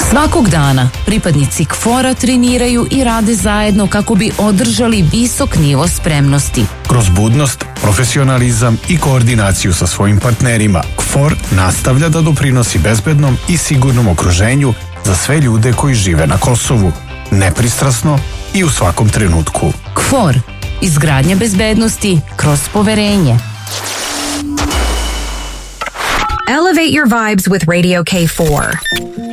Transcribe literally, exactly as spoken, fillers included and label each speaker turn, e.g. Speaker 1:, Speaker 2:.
Speaker 1: Svakog dana pripadnici K F O R-a treniraju i rade zajedno kako bi održali visok nivo spremnosti.
Speaker 2: Kroz budnost, profesionalizam i koordinaciju sa svojim partnerima, K F O R nastavlja da doprinosi bezbednom i sigurnom okruženju za sve ljude koji žive na Kosovu, nepristrasno i u svakom trenutku.
Speaker 1: K F O R, izgradnja bezbednosti kroz poverenje.
Speaker 3: Elevate your vibes with Radio K four.